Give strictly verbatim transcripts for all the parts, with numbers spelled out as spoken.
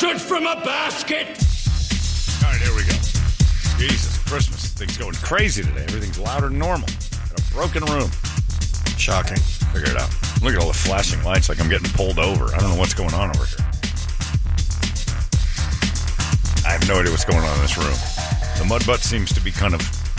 bastard from a basket! All right, here we go. Jesus, Christmas. Things going crazy today. Everything's louder than normal. In a broken room. Shocking. Figure it out. Look at all the flashing lights like I'm getting pulled over. I don't know what's going on over here. I have no idea what's going on in this room. The mud butt seems to be kind of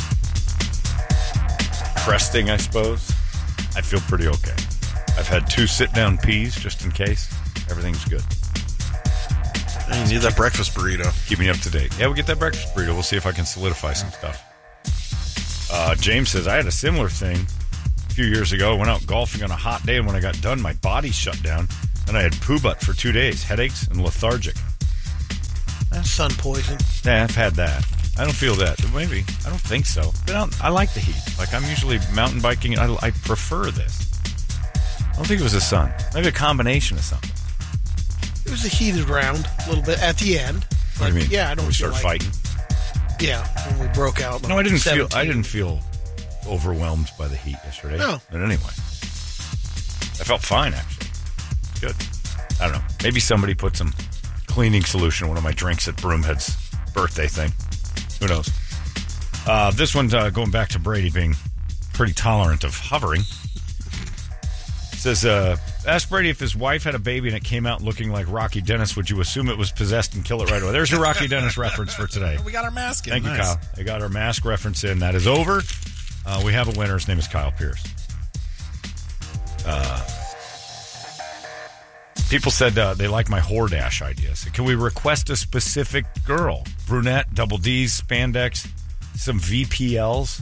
cresting, I suppose. I feel pretty okay. I've had two sit-down peas just in case. Everything's good. You need that breakfast burrito. Keep me up to date. Yeah, we'll get that breakfast burrito. We'll see if I can solidify some stuff. Uh, James says, I had a similar thing a few years ago. I went out golfing on a hot day, and when I got done, my body shut down, and I had poo butt for two days, headaches, and lethargic. That's sun poison. Yeah, I've had that. I don't feel that. Maybe. I don't think so. But I, don't, I like the heat. Like, I'm usually mountain biking. I, I prefer this. I don't think it was the sun. Maybe a combination of something. It was a heated round a little bit at the end. What do you mean? Yeah, I don't when we feel start like, fighting? Yeah, when we broke out. No, I didn't seventeen. feel I didn't feel overwhelmed by the heat yesterday. No. But anyway. I felt fine, actually. Good. I don't know. Maybe somebody put some cleaning solution in one of my drinks at Broomhead's birthday thing. Who knows? Uh, this one's uh, going back to Brady being pretty tolerant of hovering. Says, uh, ask Brady if his wife had a baby and it came out looking like Rocky Dennis. Would you assume it was possessed and kill it right away? There's your Rocky Dennis reference for today. We got our mask in. Thank nice. you, Kyle. I got our mask reference in. That is over. Uh, we have a winner. His name is Kyle Pierce. Uh, people said uh, they like my Hordash idea. So can we request a specific girl? Brunette, double D's, spandex, some V P Ls.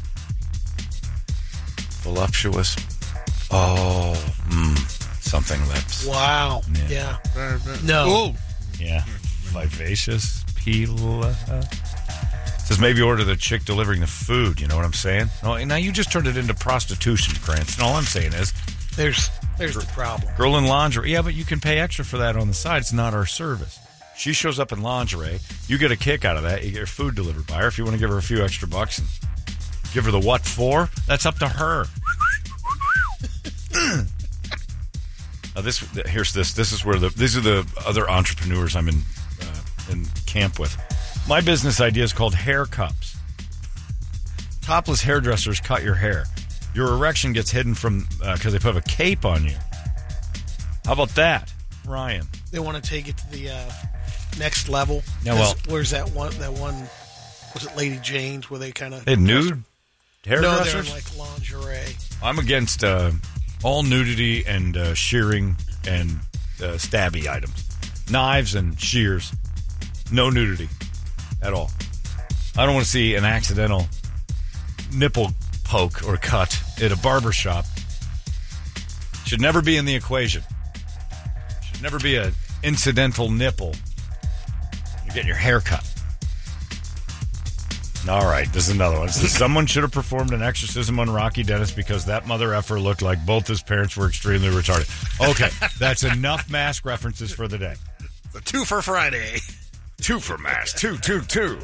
Voluptuous. Oh, mm, something lips. Wow. Yeah. Yeah. No. Whoa. Yeah. Vivacious. Pila. Says maybe order the chick delivering the food. You know what I'm saying? No, now you just turned it into prostitution, Cranston. All I'm saying is There's there's the problem. girl in lingerie. Yeah, but you can pay extra for that on the side. It's not our service. She shows up in lingerie. You get a kick out of that. You get her food delivered by her. If you want to give her a few extra bucks and give her the what for, that's up to her. Uh, this here's this. This is where the these are the other entrepreneurs I'm in uh, in camp with. My business idea is called hair cups. Topless hairdressers cut your hair. Your erection gets hidden from because uh, they put a cape on you. How about that, Ryan? They want to take it to the uh, next level. Yeah, well- where's that one? That one was it Lady Jane's where they kind of Hey, nude No, hairdressers. they're in like lingerie. I'm against uh, all nudity and uh, shearing and uh, stabby items. Knives and shears. No nudity at all. I don't want to see an accidental nipple poke or cut at a barber shop. Should never be in the equation. Should never be an incidental nipple. You're getting your hair cut. All right, this is another one. It says, someone should have performed an exorcism on Rocky Dennis because that mother effer looked like both his parents were extremely retarded. Okay, that's enough mask references for the day. The two for Friday. Two for mask. Two, two, two.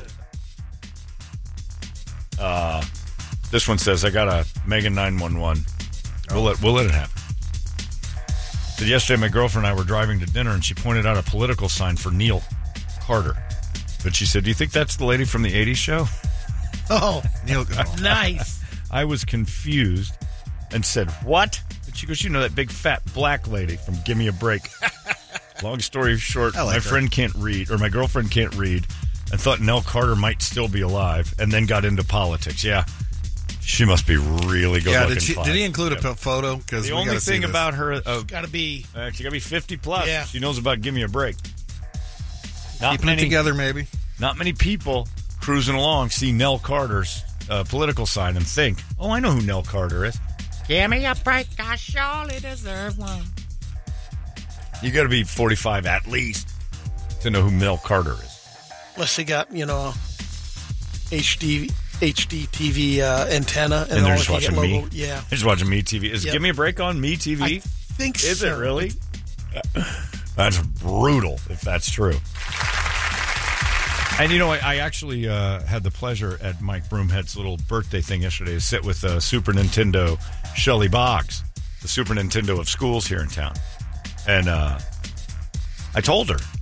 Uh, this one says, I got a Megan nine one one. We'll let, we'll let it happen. Said yesterday my girlfriend and I were driving to dinner and she pointed out a political sign for Neil Carter. But she said, do you think that's the lady from the eighties show? Oh, Neil, nice. I was confused and said, what? And she goes, you know that big fat black lady from Give Me a Break. Long story short, I like my her. friend can't read, or my girlfriend can't read, and thought Nell Carter might still be alive, and then got into politics. Yeah, she must be really good yeah, looking. did, she, fine. did he include a Yeah. p- photo? Because The we only gotta see thing this. about her, uh, Got to be. uh, she got to be fifty plus. Yeah. She knows about Give Me a Break. Not Keeping many, it together, maybe. Not many people cruising along see Nell Carter's uh, political sign and think, oh, I know who Nell Carter is. Give me a break, I surely deserve one. You got to be forty-five at least to know who Nell Carter is. Unless they got, you know, H D H D T V uh, antenna. And all they're just they get watching me. logo- Yeah. They're just watching Me T V. Is Yep. Give Me a Break on Me T V? I think Is so. it really? That's brutal if that's true. And, you know, I, I actually uh, had the pleasure at Mike Broomhead's little birthday thing yesterday to sit with uh, Super Nintendo Shelley Boggs, the Super Nintendo of schools here in town. And uh, I told her,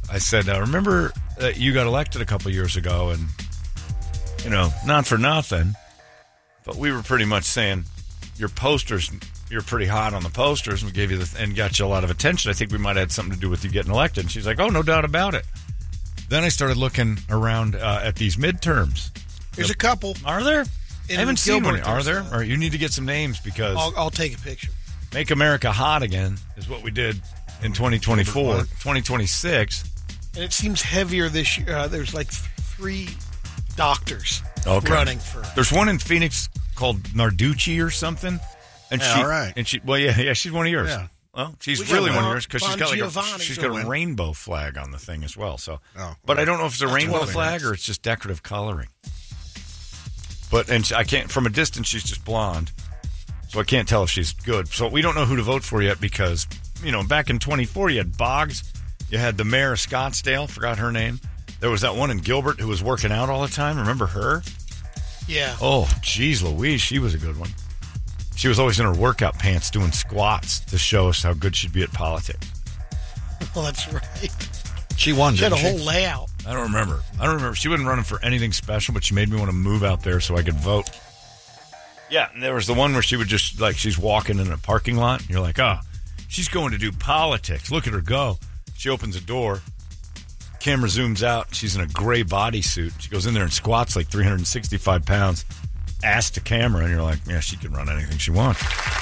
I said, uh, remember that you got elected a couple years ago, and, you know, not for nothing, but we were pretty much saying your posters, you're pretty hot on the posters, and we gave you the, and got you a lot of attention. I think we might have had something to do with you getting elected. And she's like, oh, no doubt about it. Then I started looking around uh, at these midterms. There's a couple. Are there? In I haven't seen Gilbert, one. Are there? there's, uh, All right, you need to get some names because I'll, I'll take a picture. Make America Hot Again is what we did in twenty twenty-four. twenty twenty-six. And it seems heavier this year. Uh, there's like th- three doctors Okay. running for. There's one in Phoenix called Narducci or something. And Yeah, she, all right. And she, well, yeah, yeah, she's one of yours. Yeah. Well, she's We really got one of Bon- yours because she's Bon got like a, Giovanni. she's got a Win. rainbow flag on the thing as well. So, Oh, but I well, don't know if it's a that's rainbow what it flag is. or it's just decorative coloring. But and she, I can't from a distance. She's just blonde, so I can't tell if she's good. So we don't know who to vote for yet because you know back in twenty-four you had Boggs, you had the mayor of Scottsdale, forgot her name. There was that one in Gilbert who was working out all the time. Remember her? Yeah. Oh, geez, Louise, she was a good one. She was always in her workout pants doing squats to show us how good she'd be at politics. Well, that's right. She won, She had a didn't whole she? layout. I don't remember. I don't remember. She wasn't running for anything special, but she made me want to move out there so I could vote. Yeah, and there was the one where she would just, like, she's walking in a parking lot, and you're like, oh, she's going to do politics. Look at her go. She opens a door. Camera zooms out. She's in a gray bodysuit. She goes in there and squats like three hundred sixty-five pounds. Ass to camera, and you're like, yeah, she can run anything she wants.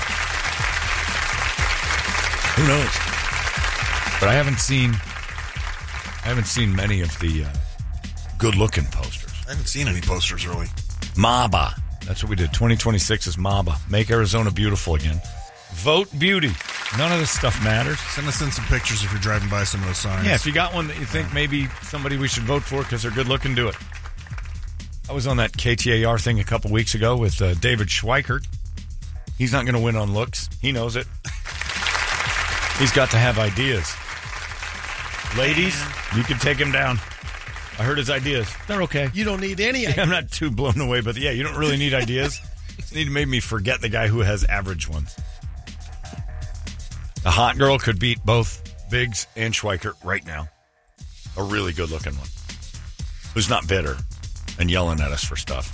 Who knows? But I haven't seen, I haven't seen many of the uh, good-looking posters. I haven't seen any posters, really. MABA. That's what we did. twenty twenty-six is MABA. Make Arizona beautiful again. Vote beauty. None of this stuff matters. Send us in some pictures if you're driving by some of those signs. Yeah, if you got one that you think maybe somebody we should vote for because they're good-looking, do it. I was on that K T A R thing a couple weeks ago with uh, David Schweikert. He's not going to win on looks. He knows it. He's got to have ideas. Ladies, you can take him down. I heard his ideas. They're okay. You don't need any idea. I'm not too blown away, but yeah, you don't really need ideas. Just need to make me forget the guy who has average ones. The hot girl could beat both Biggs and Schweikert right now. A really good-looking one. Who's not bitter and yelling at us for stuff.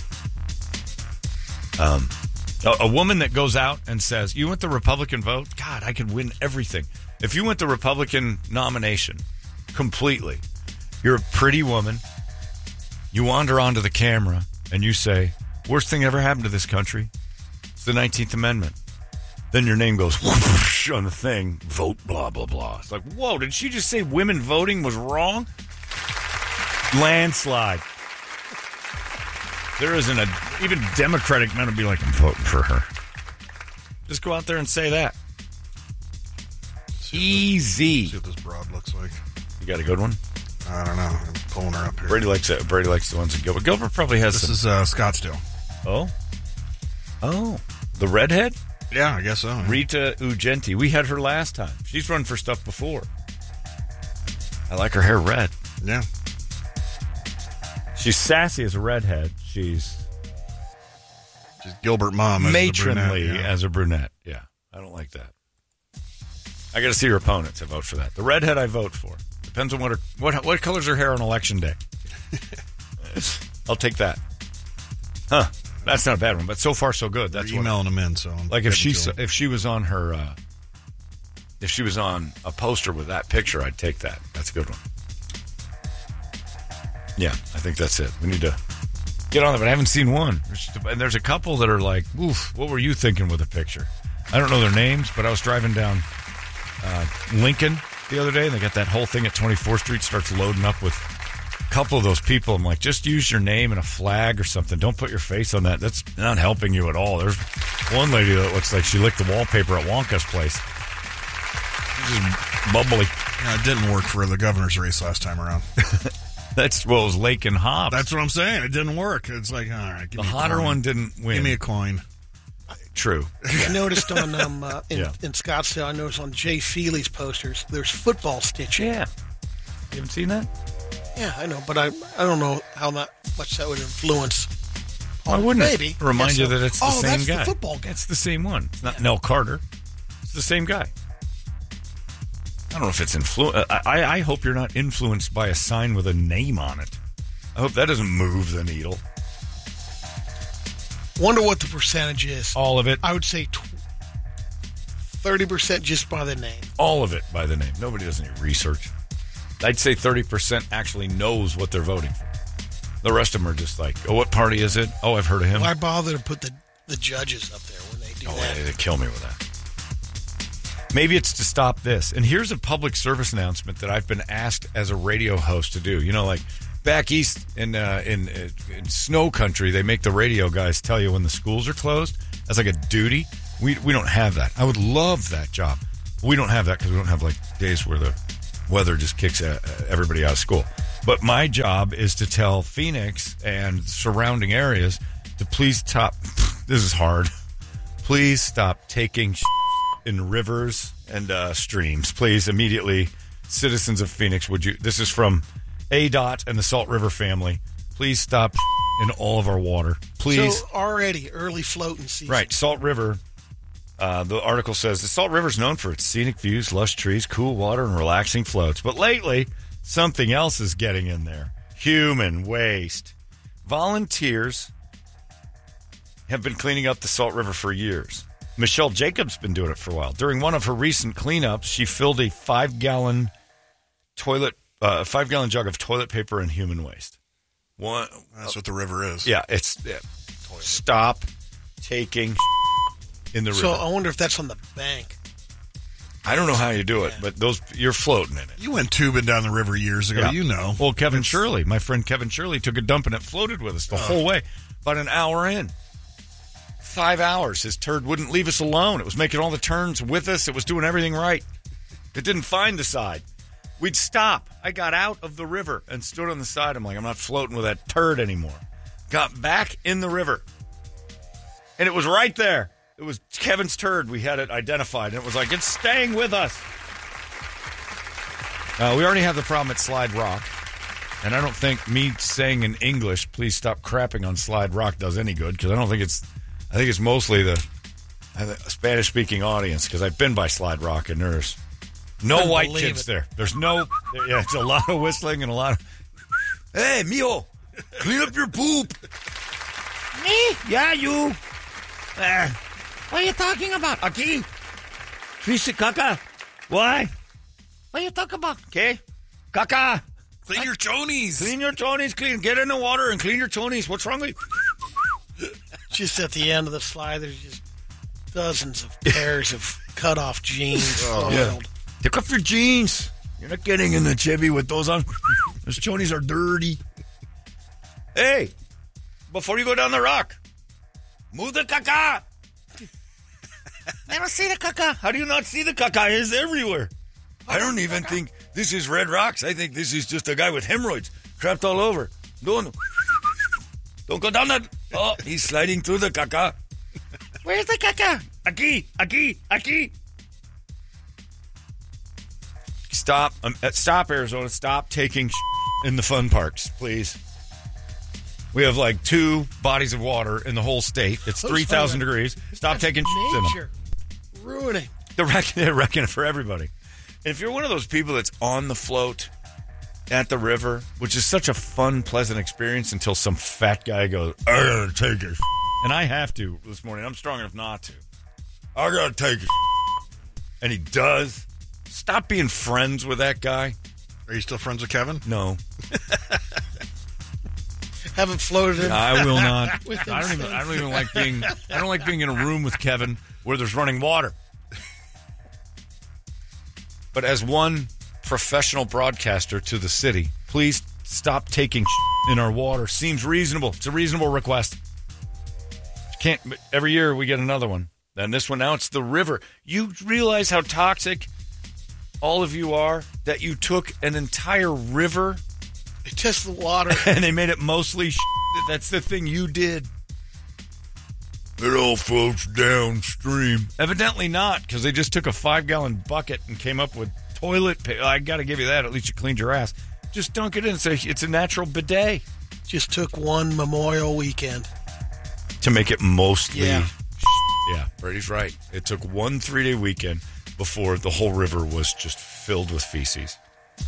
Um, a, a woman that goes out and says, you want the Republican vote? God, I could win everything. If you want the Republican nomination completely, you're a pretty woman. You wander onto the camera and you say, worst thing ever happened to this country? It's the nineteenth Amendment. Then your name goes whoosh on the thing. Vote, blah, blah, blah. It's like, whoa, did she just say women voting was wrong? Landslide. There isn't a... Even Democratic men would be like, I'm voting for her. Just go out there and say that. Easy. See what this broad looks like. You got a good one? I don't know. I'm pulling her up here. Brady likes it. Brady likes the ones in Gilbert. Gilbert probably has This some... is uh, Scottsdale. Oh? Oh. The redhead? Yeah, I guess so. yeah. Rita Ugenti. We had her last time. She's run for stuff before. I like her hair red. Yeah. She's sassy as a redhead. She's She's Gilbert Mom. as the matronly brunette, yeah. as a brunette. Yeah, I don't like that. I got to see her opponents. I vote for that. The redhead I vote for. Depends on what her what what color's her hair on election day. I'll take that. Huh? That's not a bad one, but so far so good. That's We're what, emailing them in. So I'm like if she getting to 'em. if she was on her uh, if she was on a poster with that picture, I'd take that. That's a good one. Yeah, I think that's it. We need to get on it, but I haven't seen one. There's, and there's a couple that are like, oof, what were you thinking with a picture? I don't know their names, but I was driving down uh, Lincoln the other day, and they got that whole thing at twenty-fourth Street starts loading up with a couple of those people. I'm like, just use your name and a flag or something. Don't put your face on that. That's not helping you at all. There's one lady that looks like she licked the wallpaper at Wonka's place. She's just bubbly. Yeah, it didn't work for the governor's race last time around. That's what well, was Lake and Hobbs. That's what I'm saying. It didn't work. It's like, all right, give the me a hotter coin. one didn't win. Give me a coin. True. I noticed on um, uh, in, Yeah. in Scottsdale, I noticed on Jay Feely's posters, there's football stitching. Yeah. You haven't seen that? Yeah, I know, but I I don't know how not much that would influence. Why wouldn't Maybe. it? Remind Guess you so. that it's the Oh, same that's the guy. football guy. It's the same one. It's not Nell Carter. It's the same guy. don't know if it's influ. I, I hope you're not influenced by a sign with a name on it. I hope that doesn't move the needle. Wonder what the percentage is. All of it. I would say thirty percent just by the name. All of it by the name. Nobody does any research. I'd say thirty percent actually knows what they're voting for. The rest of them are just like, oh, what party is it? Oh, I've heard of him. Why bother to put the, the judges up there when they do oh, that? They, they kill me with that. Maybe it's to stop this. And here's a public service announcement that I've been asked as a radio host to do. You know, like back east in uh, in, in snow country, they make the radio guys tell you when the schools are closed. That's like a duty. We we don't have that. I would love that job. We don't have that because we don't have like days where the weather just kicks uh, everybody out of school. But my job is to tell Phoenix and surrounding areas to please stop. This is hard. Please stop taking sh- in rivers and uh, streams. Please, immediately, citizens of Phoenix, would you? This is from A D O T and the Salt River family. Please stop sh- in all of our water. Please. So already early floating season. Right, Salt River. Uh, the article says the Salt River is known for its scenic views, lush trees, cool water, and relaxing floats. But lately, something else is getting in there. Human waste. Volunteers have been cleaning up the Salt River for years. Michelle Jacobs has been doing it for a while. During one of her recent cleanups, she filled a five-gallon toilet, uh, five-gallon jug of toilet paper and human waste. One, That's what the river is. Yeah, it's yeah. Stop taking in the river. So I wonder if that's on the bank. I don't know how you do it, but those you're floating in it. You went tubing down the river years ago. Yeah. You know. Well, Kevin Shirley, my friend Kevin Shirley, took a dump and it floated with us the whole way. About an hour in. Five hours. His turd wouldn't leave us alone. It was making all the turns with us. It was doing everything right. It didn't find the side. We'd stop. I got out of the river and stood on the side. I'm like, I'm not floating with that turd anymore. Got back in the river. And it was right there. It was Kevin's turd. We had it identified. And it was like, it's staying with us. Uh, we already have the problem at Slide Rock. And I don't think me saying in English, please stop crapping on Slide Rock, does any good. Because I don't think it's, I think it's mostly the Spanish-speaking audience. Because I've been by Slide Rock and there's no white kids it. there. There's no, yeah, it's a lot of whistling and a lot of, hey, mijo, clean up your poop. Me? Yeah, you. Uh, what are you talking about? Aquí. Trisi caca. Why? What are you talking about? Okay. Caca. Clean your chonies. Clean your chonies, clean. Get in the water and clean your chonies. What's wrong with you? Just at the end of the slide, there's just dozens of pairs of cut-off jeans. Oh, yeah. Take off your jeans. You're not getting in the Chevy with those on. Those chonies are dirty. Hey, before you go down the rock, move the caca. Never see the caca. How do you not see the caca? It's everywhere. I don't even think this is Red Rocks. I think this is just a guy with hemorrhoids trapped all over. Don't, don't go down that. Oh, he's sliding through the caca. Where's the caca? Aquí, aquí, aquí. Stop. Um, stop, Arizona. Stop taking in the fun parks, please. We have like two bodies of water in the whole state. It's three thousand degrees. Stop That's taking in them. Ruining. They're wrecking, they're wrecking it for everybody. And if you're one of those people that's on the float at the river, which is such a fun, pleasant experience until some fat guy goes, I gotta take it. And I have to this morning. I'm strong enough not to. I gotta take it. And he does. Stop being friends with that guy. Are you still friends with Kevin? No. Haven't floated in. I will not. With I don't even I don't even like being I don't like being in a room with Kevin where there's running water. But as one professional broadcaster to the city, please stop taking in our water. Seems reasonable. It's a reasonable request. Can't every year we get another one. Then this one now it's the river. You realize how toxic all of you are that you took an entire river They test the water. and they made it mostly shit. That's the thing you did. It all floats downstream. Evidently not, because they just took a five-gallon bucket and came up with toilet paper. I got to give you that. At least you cleaned your ass. Just dunk it in. It's a, it's a natural bidet. Just took one Memorial weekend. To make it mostly... Yeah. Yeah, Brady's right. It took one three-day weekend before the whole river was just filled with feces.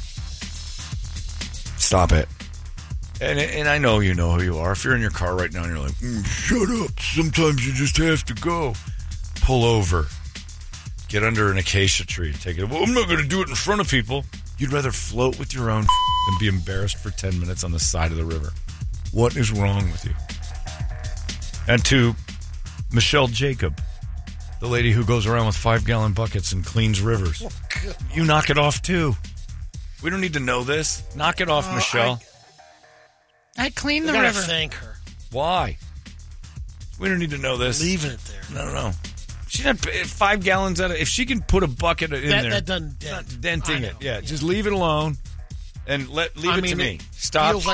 Stop it. And and I know you know who you are. If you're in your car right now and you're like, mm, shut up. Sometimes you just have to go. Pull over. Get under an acacia tree. Take it. Well, I'm not going to do it in front of people. You'd rather float with your own than be embarrassed for ten minutes on the side of the river. What is wrong with you? And to Michelle Jacob, the lady who goes around with five-gallon buckets and cleans rivers. You knock it off, too. We don't need to know this. Knock it off, Uh, Michelle. I clean You the gotta river. thank her. Why? We don't need to know this. Leaving it there. No, no, no. She had five gallons out of. If she can put a bucket in That, there, that doesn't dent. not denting I it. know. Yeah, just leave it alone and let leave I it mean, to me. it Stop feels